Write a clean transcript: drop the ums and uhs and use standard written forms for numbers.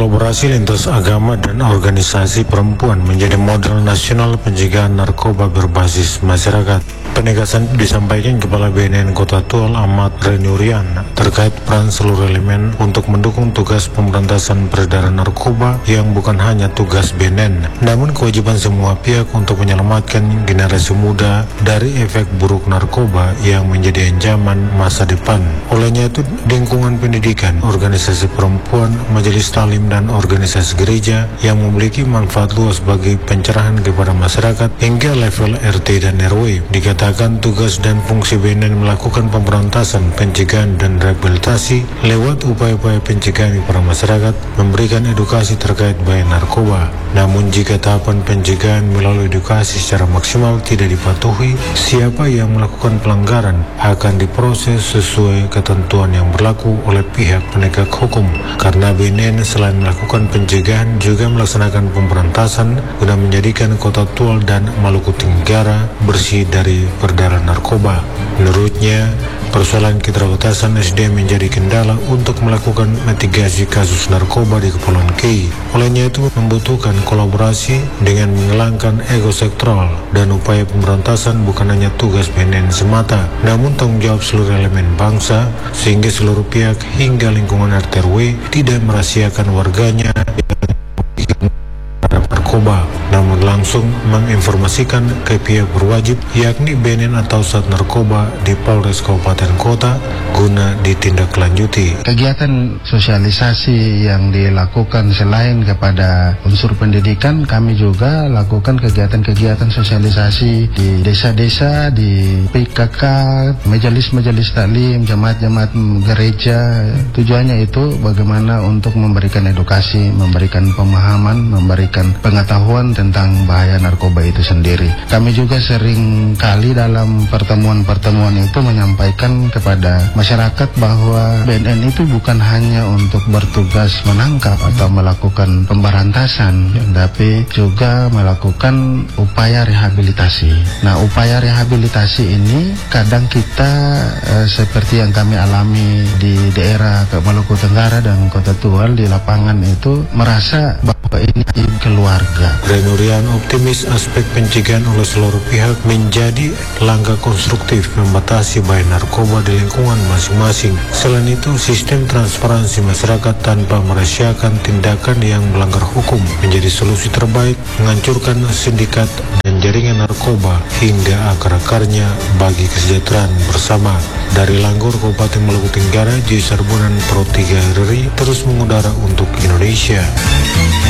Kolaborasi lintas agama dan organisasi perempuan menjadi model nasional pencegahan narkoba berbasis masyarakat. Penegasan disampaikan Kepala BNN Kota Tual Ahmad Renurian terkait peran seluruh elemen untuk mendukung tugas pemberantasan peredaran narkoba yang bukan hanya tugas BNN, namun kewajiban semua pihak untuk menyelamatkan generasi muda dari efek buruk narkoba yang menjadi ancaman masa depan. Olehnya itu, lingkungan pendidikan, organisasi perempuan, majelis talim dan organisasi gereja yang memiliki manfaat luas bagi pencerahan kepada masyarakat hingga level RT dan RW. Dikatakan tugas dan fungsi BNN melakukan pemberantasan, pencegahan dan rehabilitasi lewat upaya-upaya pencegahan kepada masyarakat, memberikan edukasi terkait bahaya narkoba. Namun jika tahapan pencegahan melalui edukasi secara maksimal tidak dipatuhi, siapa yang melakukan pelanggaran akan diproses sesuai ketentuan yang berlaku oleh pihak penegak hukum. Karena BNN selain melakukan pencegahan juga melaksanakan pemberantasan guna menjadikan Kota Tual dan Maluku Tenggara bersih dari peredaran narkoba. Menurutnya, persoalan keterbatasan SDM menjadi kendala untuk melakukan mitigasi kasus narkoba di Kepulauan Kei. Olehnya itu membutuhkan kolaborasi dengan menghilangkan ego sektoral, dan upaya pemberantasan bukan hanya tugas BNN semata, namun tanggung jawab seluruh elemen bangsa, sehingga seluruh pihak hingga lingkungan RT/RW tidak merahasiakan warganya terhadap narkoba, namun langsung menginformasikan ke pihak berwajib, yakni BNN atau Sat Narkoba di Polres Kabupaten Kota guna ditindaklanjuti. Kegiatan sosialisasi yang dilakukan selain kepada unsur pendidikan, kami juga lakukan kegiatan-kegiatan sosialisasi di desa-desa, di PKK, majelis-majelis taklim, jemaat-jemaat gereja. Tujuannya itu bagaimana untuk memberikan edukasi, memberikan pemahaman, memberikan pengetahuan tentang bahaya narkoba itu sendiri. Kami juga sering kali dalam pertemuan-pertemuan itu menyampaikan kepada masyarakat bahwa BNN itu bukan hanya untuk bertugas menangkap atau melakukan pemberantasan, tapi juga melakukan upaya rehabilitasi. Nah, upaya rehabilitasi ini kadang kita seperti yang kami alami di daerah Maluku Tenggara dan Kota Tual di lapangan itu merasa bahwa ini keluarga. Renurian optimis aspek pencegahan oleh seluruh pihak menjadi langkah konstruktif membatasi bahaya narkoba di lingkungan masing-masing. Selain itu, sistem transparansi masyarakat tanpa merahasiakan tindakan yang melanggar hukum menjadi solusi terbaik menghancurkan sindikat dan jaringan narkoba hingga akar-akarnya bagi kesejahteraan bersama. Dari Langgor, Kabupaten Maluku Tenggara, Joy Sarbunan, Pro 3 RRI terus mengudara untuk Indonesia.